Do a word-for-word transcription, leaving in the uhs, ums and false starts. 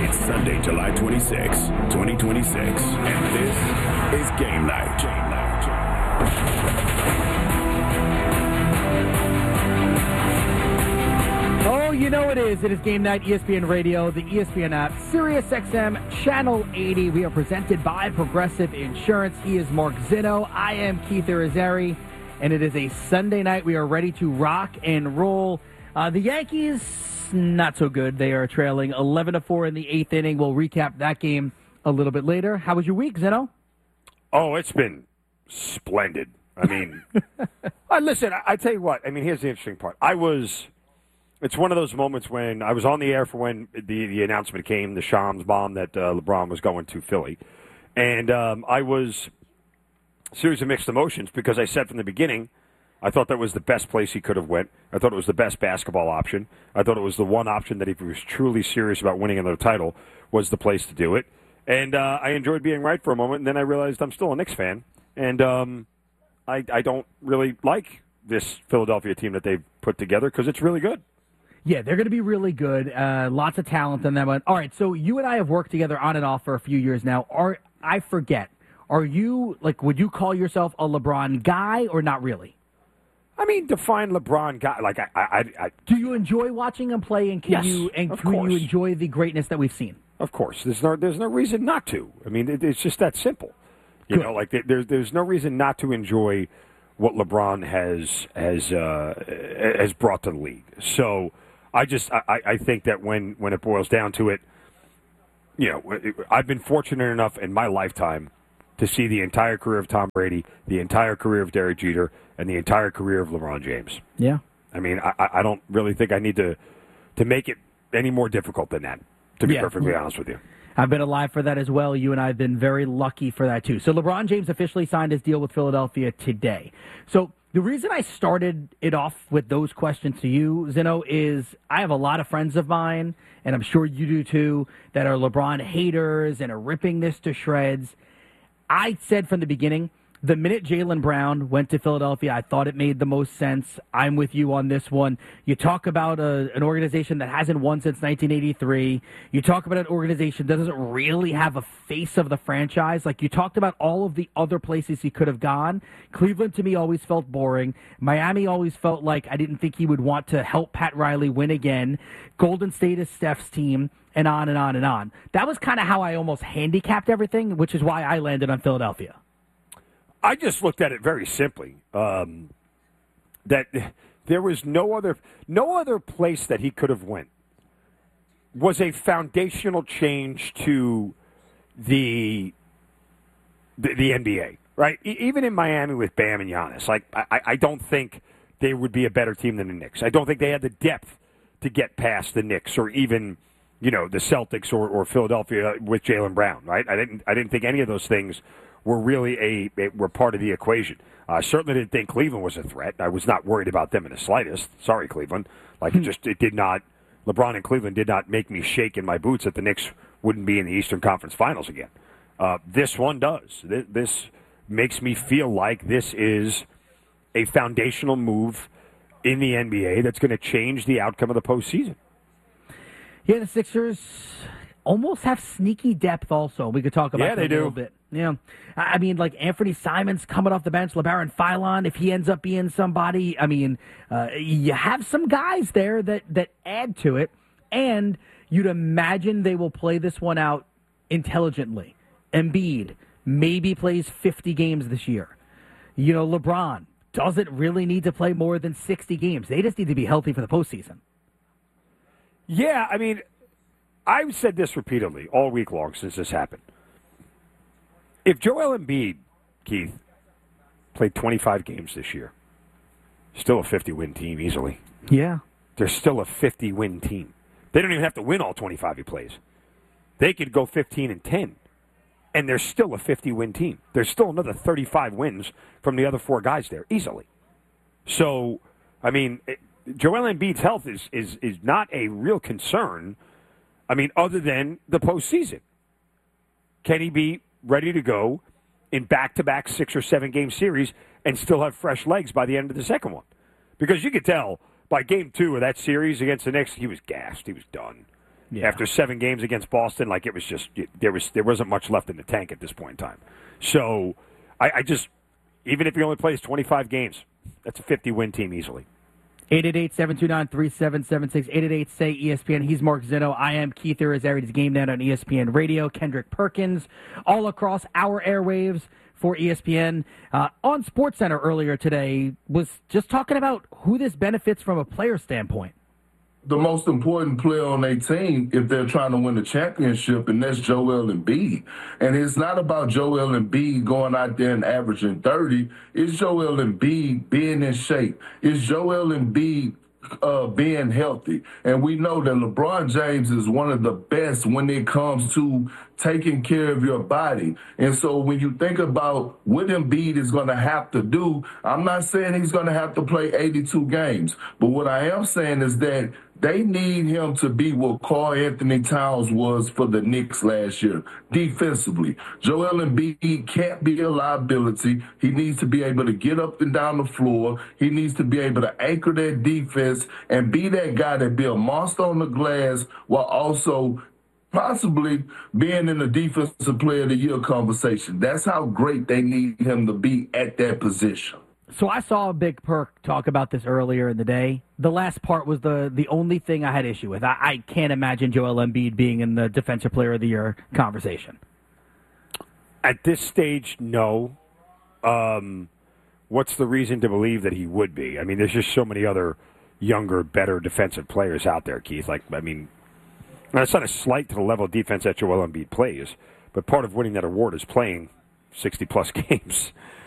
It's Sunday, July twenty-sixth, twenty twenty-six, and this is Game Night. Game Night. Oh, you know it is. It is Game Night, E S P N Radio, the E S P N app, Sirius X M, Channel eighty. We are presented by Progressive Insurance. He is Mark Zinno. I am Keith Irizarry, and it is a Sunday night. We are ready to rock and roll. Uh, the Yankees, not so good. They are trailing eleven to four in the eighth inning. We'll recap that game a little bit later. How was your week, Zinno? Oh, it's been splendid. I mean, uh, listen, I, I tell you what. I mean, here's the interesting part. I was, it's one of those moments when I was on the air for when the, the announcement came, the Shams bomb that uh, LeBron was going to Philly. And um, I was a series of mixed emotions because I said from the beginning, I thought that was the best place he could have went. I thought it was the best basketball option. I thought it was the one option that if he was truly serious about winning another title was the place to do it. And uh, I enjoyed being right for a moment, and then I realized I'm still a Knicks fan. And um, I, I don't really like this Philadelphia team that they've put together because it's really good. Yeah, they're going to be really good. Uh, lots of talent in that one. All right, so you and I have worked together on and off for a few years now. Are I forget, are you, like, would you call yourself a LeBron guy or not really? I mean, define LeBron guy. Like, I, I, I do you enjoy watching him play, and can yes, you and of can course. you enjoy the greatness that we've seen? Of course, there's no there's no reason not to. I mean, it, it's just that simple. You Good. know, like there's there's no reason not to enjoy what LeBron has has uh, has brought to the league. So I just I, I think that when when it boils down to it, you know, I've been fortunate enough in my lifetime to see the entire career of Tom Brady, the entire career of Derek Jeter, and the entire career of LeBron James. Yeah. I mean, I, I don't really think I need to to make it any more difficult than that, to be yeah. perfectly honest with you. I've been alive for that as well. You and I have been very lucky for that, too. So LeBron James officially signed his deal with Philadelphia today. So the reason I started it off with those questions to you, Zinno, is I have a lot of friends of mine, and I'm sure you do too, that are LeBron haters and are ripping this to shreds. I said from the beginning, the minute Jaylen Brown went to Philadelphia, I thought it made the most sense. I'm with you on this one. You talk about a, an organization that hasn't won since nineteen eighty-three. You talk about an organization that doesn't really have a face of the franchise. Like, you talked about all of the other places he could have gone. Cleveland, to me, always felt boring. Miami always felt like I didn't think he would want to help Pat Riley win again. Golden State is Steph's team, and on and on and on. That was kind of how I almost handicapped everything, which is why I landed on Philadelphia. I just looked at it very simply. Um, that there was no other no other place that he could have went was a foundational change to the the, the N B A, right? E- even in Miami with Bam and Giannis, like I, I don't think they would be a better team than the Knicks. I don't think they had the depth to get past the Knicks or even, you know, the Celtics or, or Philadelphia with Jaylen Brown, right? I didn't I didn't think any of those things were really a, a were part of the equation. I uh, certainly didn't think Cleveland was a threat. I was not worried about them in the slightest. Sorry, Cleveland. Like, it just it did not. LeBron and Cleveland did not make me shake in my boots that the Knicks wouldn't be in the Eastern Conference Finals again. Uh, this one does. This, this makes me feel like this is a foundational move in the N B A that's going to change the outcome of the postseason. Yeah, the Sixers almost have sneaky depth also. We could talk about yeah, that they a little do. bit. Yeah, I mean, like Anthony Simons coming off the bench, LeBaron Philon, if he ends up being somebody, I mean, uh, you have some guys there that, that add to it, and you'd imagine they will play this one out intelligently. Embiid maybe plays fifty games this year. You know, LeBron doesn't really need to play more than sixty games. They just need to be healthy for the postseason. Yeah, I mean, I've said this repeatedly all week long since this happened. If Joel Embiid, Keith, played twenty-five games this year, still a fifty-win team easily. Yeah. They're still a fifty-win team. They don't even have to win all twenty-five he plays. They could go fifteen and ten, and they're still a fifty-win team. There's still another thirty-five wins from the other four guys there, easily. So, I mean, it, Joel Embiid's health is, is, is not a real concern, I mean, other than the postseason. Can he be ready to go in back-to-back six- or seven-game series and still have fresh legs by the end of the second one? Because you could tell by game two of that series against the Knicks, he was gassed. He was done. Yeah. After seven games against Boston, like it was just there was there wasn't much left in the tank at this point in time. So I, I just even if he only plays twenty-five games, that's a fifty-win team easily. eight eight eight, seven two nine, three seven seven six, eight eight eight, S A Y, E S P N. He's Mark Zinno. I am Keith Irizarry's Game Night on E S P N Radio. Kendrick Perkins, all across our airwaves for E S P N. Uh, on SportsCenter earlier today, was just talking about who this benefits from a player standpoint. The most important player on their team if they're trying to win a championship, and that's Joel Embiid. And it's not about Joel Embiid going out there and averaging thirty. It's Joel Embiid being in shape. It's Joel Embiid uh, being healthy. And we know that LeBron James is one of the best when it comes to taking care of your body. And so when you think about what Embiid is going to have to do, I'm not saying he's going to have to play eighty-two games. But what I am saying is that they need him to be what Karl Anthony Towns was for the Knicks last year, defensively. Joel Embiid can't be a liability. He needs to be able to get up and down the floor. He needs to be able to anchor that defense and be that guy that be a monster on the glass while also possibly being in the Defensive Player of the Year conversation. That's how great they need him to be at that position. So I saw Big Perk talk about this earlier in the day. The last part was the the only thing I had issue with. I, I can't imagine Joel Embiid being in the Defensive Player of the Year conversation. At this stage, no. Um, what's the reason to believe that he would be? I mean, there's just so many other younger, better defensive players out there, Keith. Like, I mean, that's not a slight to the level of defense that Joel Embiid plays, but part of winning that award is playing sixty-plus games.